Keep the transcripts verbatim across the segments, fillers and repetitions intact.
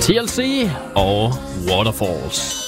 T L C og Waterfalls.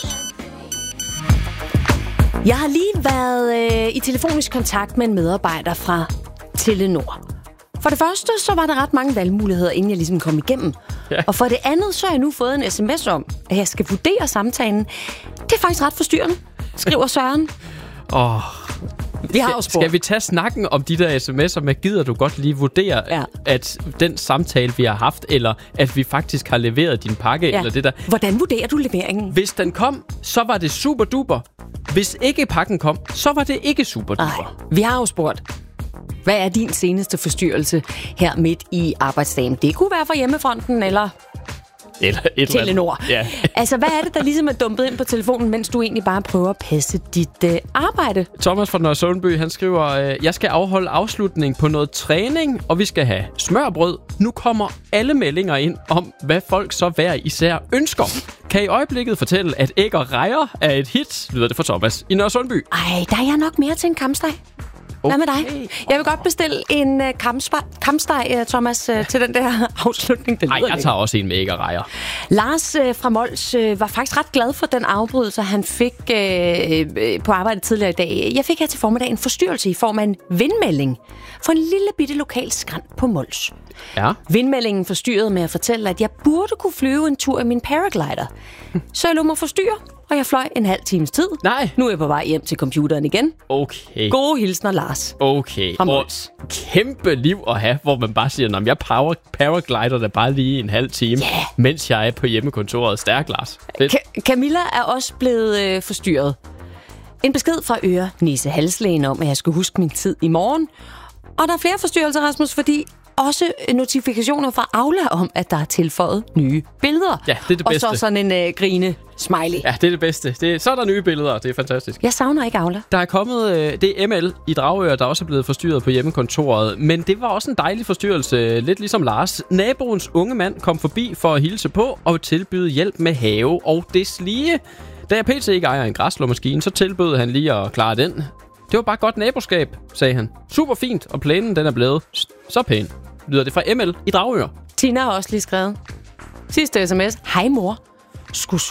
Jeg har lige været øh, i telefonisk kontakt med en medarbejder fra Telenor. For det første, så var der ret mange valgmuligheder, inden jeg ligesom kom igennem. Ja. Og for det andet, så har jeg nu fået en sms om, at jeg skal vurdere samtalen. Det er faktisk ret forstyrrende, skriver Søren. Åh... Oh. Vi har skal, skal vi tage snakken om de der sms'er med, gider du godt lige vurdere, ja. at den samtale, vi har haft, eller at vi faktisk har leveret din pakke, ja. eller det der. Hvordan vurderer du leveringen? Hvis den kom, så var det super duper. Hvis ikke pakken kom, så var det ikke super duper. Ej, vi har jo spurgt, hvad er din seneste forstyrrelse her midt i arbejdsdagen? Det kunne være fra hjemmefronten, eller... Eller et Telenor. Ja. Altså, hvad er det, der ligesom er dumpet ind på telefonen, mens du egentlig bare prøver at passe dit øh, arbejde? Thomas fra Nørresundby, han skriver, øh, jeg skal afholde afslutning på noget træning, og vi skal have smørbrød. Nu kommer alle meldinger ind om, hvad folk så hver især ønsker. Kan i øjeblikket fortælle, at æg og rejer er et hit, lyder det fra Thomas i Nørresundby. Ej, der er jeg nok mere til en kampsteg. Hvad med dig? Jeg vil godt bestille en uh, kampsteg, uh, Thomas, uh, til den der afslutning. Nej, jeg tager også en med æg og rejer. Lars uh, fra Mols uh, var faktisk ret glad for den afbrydelse, han fik uh, på arbejde tidligere i dag. Jeg fik her til formiddag en forstyrrelse i form af en vindmelding for en lille bitte lokal skrant på Mols. Ja. Vindmeldingen forstyrrede med at fortælle, at jeg burde kunne flyve en tur i min paraglider. Så jeg lod mig forstyrre, og jeg fløj en halv times tid. Nej. Nu er jeg på vej hjem til computeren igen. Okay. Gode hilsner, Lars. Okay. Og kæmpe liv at have, hvor man bare siger, at jeg power, paraglider der bare lige en halv time, yeah. mens jeg er på hjemmekontoret. Stærk, Lars. Ka- Camilla er også blevet øh, forstyrret. En besked fra øre nisse halslægen om, at jeg skal huske min tid i morgen. Og der er flere forstyrrelser, Rasmus, fordi også notifikationer fra Aula om, at der er tilføjet nye billeder. Ja, det er det bedste. Og så sådan en øh, grine smiley. Ja, det er det bedste. Det er, så er der nye billeder, det er fantastisk. Jeg savner ikke Aula. Der er kommet, øh, det er M L i Dragør, der også er blevet forstyrret på hjemmekontoret. Men det var også en dejlig forstyrrelse, lidt ligesom Lars. Naboens unge mand kom forbi for at hilse på og tilbyde hjælp med have og deslige. Da jeg pt. Ikke ejer en græsslåmaskine, så tilbød han lige at klare den. Det var bare godt naboskab, sagde han. Super fint, og plænen den er blevet så pæn. Lyder det fra M L i Dragør. Tina har også lige skrevet. Sidste sms. Hej mor. Skulle